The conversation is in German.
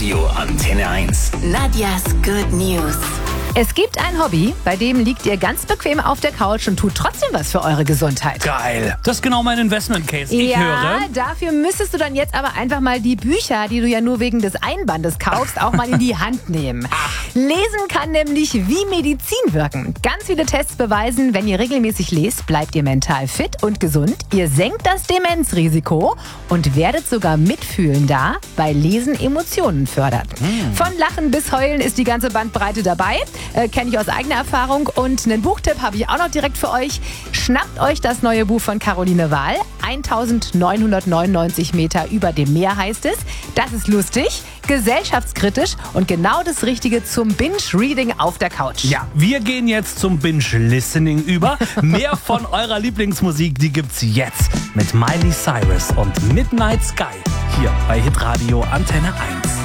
Hitradio Antenne 1. Nadjas Good News. Es gibt ein Hobby, bei dem liegt ihr ganz bequem auf der Couch und tut trotzdem was für eure Gesundheit. Geil. Das ist genau mein Investment-Case. Ich höre. Dafür müsstest du dann jetzt aber einfach mal die Bücher, die du ja nur wegen des Einbandes kaufst, auch mal in die Hand nehmen. Lesen kann nämlich wie Medizin wirken. Ganz viele Tests beweisen, wenn ihr regelmäßig lest, bleibt ihr mental fit und gesund. Ihr senkt das Demenzrisiko und werdet sogar mitfühlender, weil Lesen Emotionen fördert. Von Lachen bis Heulen ist die ganze Bandbreite dabei. Kenne ich aus eigener Erfahrung. Und einen Buchtipp habe ich auch noch direkt für euch. Schnappt euch das neue Buch von Caroline Wahl. 1999 Meter über dem Meer heißt es. Das ist lustig, gesellschaftskritisch und genau das Richtige zum Binge-Reading auf der Couch. Ja, wir gehen jetzt zum Binge-Listening über. Mehr von eurer Lieblingsmusik, die gibt's jetzt mit Miley Cyrus und Midnight Sky hier bei Hitradio Antenne 1.